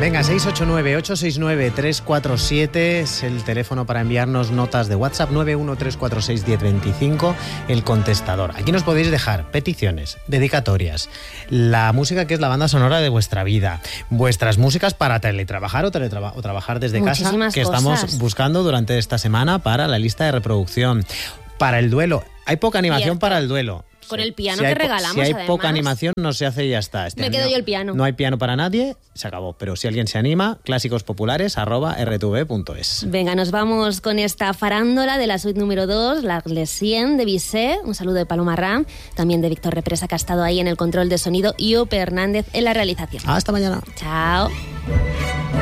Venga, 689-869-347 es el teléfono para enviarnos notas de WhatsApp, 913461025, el contestador. Aquí nos podéis dejar peticiones, dedicatorias, la música que es la banda sonora de vuestra vida, vuestras músicas para teletrabajar o trabajar desde casa, que estamos buscando durante esta semana para la lista de reproducción. Para el duelo, hay poca animación para el duelo. Con el piano que regalamos, Si hay además. poca animación, no se hace y ya está. Me quedo yo el piano. No hay piano para nadie, se acabó. Pero si alguien se anima, clásicospopulares@rtv.es. Venga, nos vamos con esta farándola de la suite número 2, la Glesien de Bizet. Un saludo de Paloma Ram, también de Víctor Represa, que ha estado ahí en el control de sonido, y Ope Hernández en la realización. Hasta mañana. Chao.